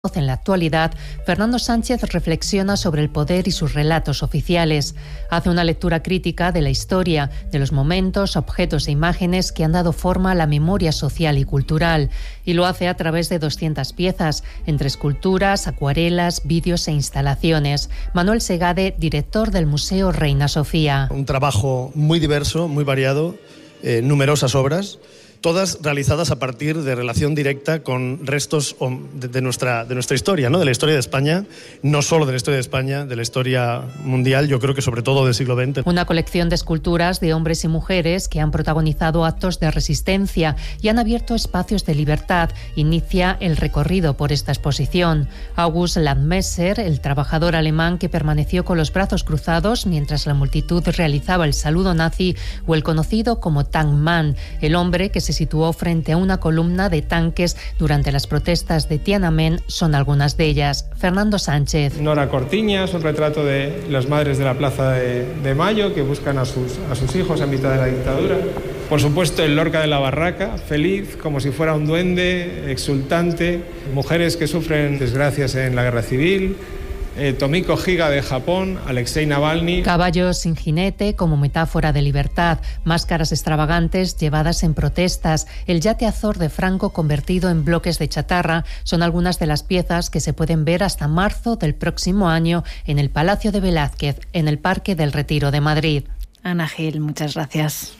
En la actualidad, Fernando Sánchez reflexiona sobre el poder y sus relatos oficiales. Hace una lectura crítica de la historia, de los momentos, objetos e imágenes que han dado forma a la memoria social y cultural. Y lo hace a través de 200 piezas, entre esculturas, acuarelas, vídeos e instalaciones. Manuel Segade, director del Museo Reina Sofía. Un trabajo muy diverso, muy variado, numerosas obras, todas realizadas a partir de relación directa con restos de nuestra historia, ¿no? De la historia de España, no solo de la historia de España, de la historia mundial, yo creo que sobre todo del siglo XX. Una colección de esculturas de hombres y mujeres que han protagonizado actos de resistencia y han abierto espacios de libertad, inicia el recorrido por esta exposición. August Landmesser, el trabajador alemán que permaneció con los brazos cruzados mientras la multitud realizaba el saludo nazi, o el conocido como Tank Man, el hombre que se situó frente a una columna de tanques durante las protestas de Tiananmen, son algunas de ellas. Fernando Sánchez. Nora Cortiñas, un retrato de las madres de la Plaza de Mayo que buscan a sus hijos en mitad de la dictadura. Por supuesto, el Lorca de la Barraca, feliz, como si fuera un duende, exultante. Mujeres que sufren desgracias en la guerra civil. Tomiko Higa de Japón, Alexei Navalny. Caballos sin jinete como metáfora de libertad, máscaras extravagantes llevadas en protestas, el yate Azor de Franco convertido en bloques de chatarra son algunas de las piezas que se pueden ver hasta marzo del próximo año en el Palacio de Velázquez, en el Parque del Retiro de Madrid. Ana Gil, muchas gracias.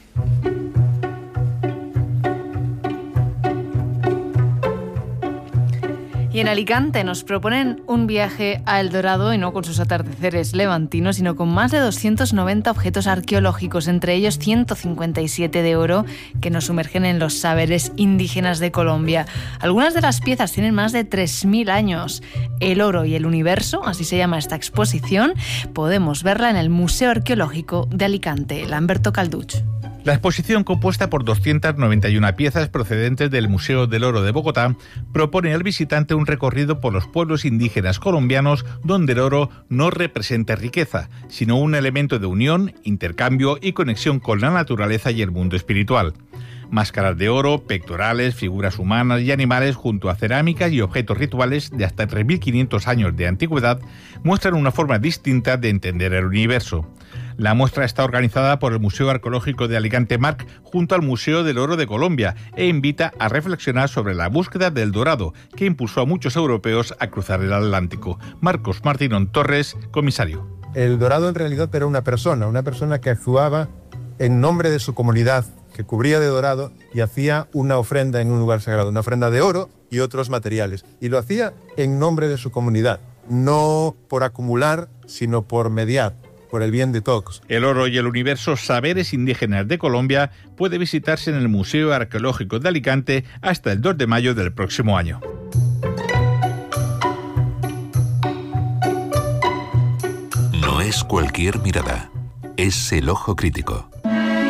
Y en Alicante nos proponen un viaje a El Dorado, y no con sus atardeceres levantinos, sino con más de 290 objetos arqueológicos, entre ellos 157 de oro, que nos sumergen en los saberes indígenas de Colombia. Algunas de las piezas tienen más de 3.000 años. El oro y el universo, así se llama esta exposición, podemos verla en el Museo Arqueológico de Alicante. Lamberto Calduch. La exposición, compuesta por 291 piezas procedentes del Museo del Oro de Bogotá, propone al visitante un recorrido por los pueblos indígenas colombianos donde el oro no representa riqueza, sino un elemento de unión, intercambio y conexión con la naturaleza y el mundo espiritual. Máscaras de oro, pectorales, figuras humanas y animales junto a cerámicas y objetos rituales de hasta 3.500 años de antigüedad muestran una forma distinta de entender el universo. La muestra está organizada por el Museo Arqueológico de Alicante Marc junto al Museo del Oro de Colombia e invita a reflexionar sobre la búsqueda del dorado que impulsó a muchos europeos a cruzar el Atlántico. Marcos Martínón Torres, comisario. El dorado en realidad era una persona que actuaba en nombre de su comunidad, que cubría de dorado y hacía una ofrenda en un lugar sagrado, una ofrenda de oro y otros materiales. Y lo hacía en nombre de su comunidad, no por acumular, sino por mediar, por el bien de todos. El oro y el universo, saberes indígenas de Colombia, puede visitarse en el Museo Arqueológico de Alicante hasta el 2 de mayo del próximo año. No es cualquier mirada, es el ojo crítico.